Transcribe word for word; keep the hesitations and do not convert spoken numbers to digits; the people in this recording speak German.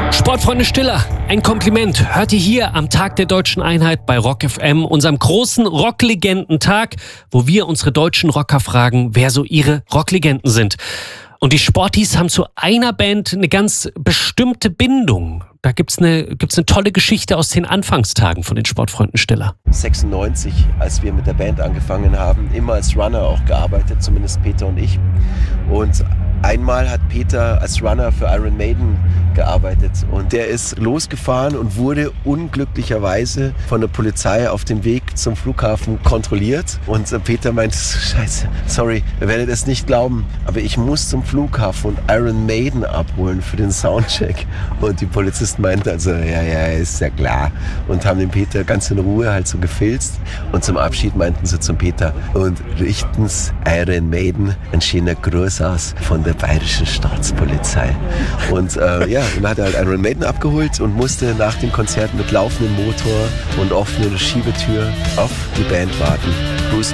Sportfreunde Stiller, ein Kompliment hört ihr hier am Tag der Deutschen Einheit bei Rock F M, unserem großen Rocklegenden-Tag, wo wir unsere deutschen Rocker fragen, wer so ihre Rocklegenden sind. Und die Sportis haben zu einer Band eine ganz bestimmte Bindung. Da gibt's eine, gibt's eine tolle Geschichte aus den Anfangstagen von den Sportfreunden Stiller. sechsundneunzig, als wir mit der Band angefangen haben, immer als Runner auch gearbeitet, zumindest Peter und ich. Und einmal hat Peter als Runner für Iron Maiden gearbeitet und der ist losgefahren und wurde unglücklicherweise von der Polizei auf dem Weg zum Flughafen kontrolliert. Und Peter meint, scheiße, sorry, ihr werdet es nicht glauben, aber ich muss zum Flughafen und Iron Maiden abholen für den Soundcheck. Und die Polizisten meinten also, ja, ja, ist ja klar. Und haben den Peter ganz in Ruhe halt so gefilzt. Und zum Abschied meinten sie zum Peter, und richten's Iron Maiden ein schöner Gruß aus von der bayerischen Staatspolizei. Und äh, ja, dann hat er halt Iron Maiden abgeholt und musste nach dem Konzert mit laufendem Motor und offener Schiebetür auf die Band warten. Bruce